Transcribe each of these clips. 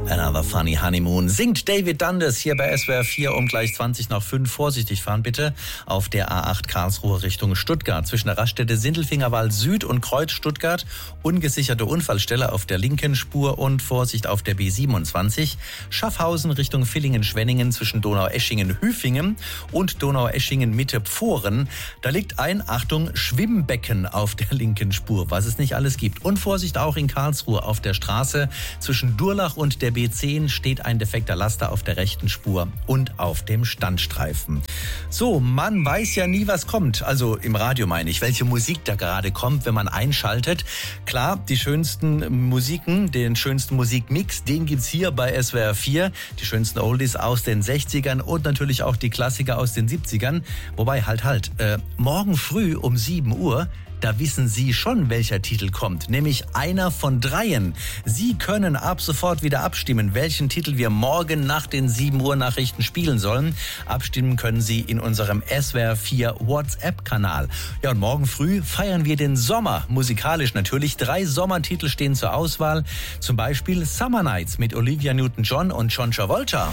Another Funny Honeymoon singt David Dundas hier bei SWR 4 um gleich 20 nach 5. Vorsichtig fahren bitte auf der A8 Karlsruhe Richtung Stuttgart. Zwischen der Raststätte Sindelfingerwald Süd und Kreuz Stuttgart ungesicherte Unfallstelle auf der linken Spur und Vorsicht auf der B27. Schaffhausen Richtung Villingen-Schwenningen zwischen Donaueschingen-Hüfingen und Donaueschingen-Mitte-Pfohren. Da liegt ein, Achtung, Schwimmbecken auf der linken Spur, was es nicht alles gibt. Und Vorsicht auch in Karlsruhe auf der Straße zwischen Durlach und der B10 steht ein defekter Laster auf der rechten Spur und auf dem Standstreifen. So, man weiß ja nie, was kommt. Also im Radio meine ich, welche Musik da gerade kommt, wenn man einschaltet. Klar, die schönsten Musiken, den schönsten Musikmix, den gibt's hier bei SWR 4. Die schönsten Oldies aus den 60ern und natürlich auch die Klassiker aus den 70ern. Wobei, morgen früh um 7 Uhr, da wissen Sie schon, welcher Titel kommt, nämlich einer von 3. Sie können ab sofort wieder abstimmen, welchen Titel wir morgen nach den 7 Uhr Nachrichten spielen sollen. Abstimmen können Sie in unserem SWR 4 WhatsApp-Kanal. Ja, und morgen früh feiern wir den Sommer, musikalisch natürlich. 3 Sommertitel stehen zur Auswahl, zum Beispiel Summer Nights mit Olivia Newton-John und John Travolta.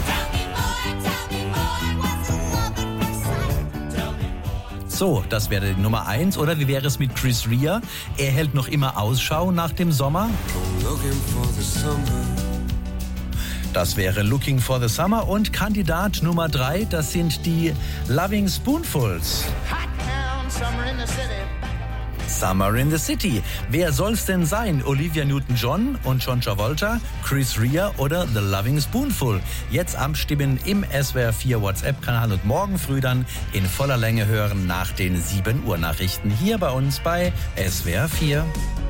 So, das wäre die Nummer 1. Oder wie wäre es mit Chris Rea? Er hält noch immer Ausschau nach dem Sommer. Das wäre Looking for the Summer. Und Kandidat Nummer 3, das sind die Loving Spoonfuls. Summer in the City. Wer soll's denn sein? Olivia Newton-John und John Travolta, Chris Rea oder The Loving Spoonful? Jetzt abstimmen im SWR 4 WhatsApp-Kanal und morgen früh dann in voller Länge hören nach den 7 Uhr Nachrichten hier bei uns bei SWR 4.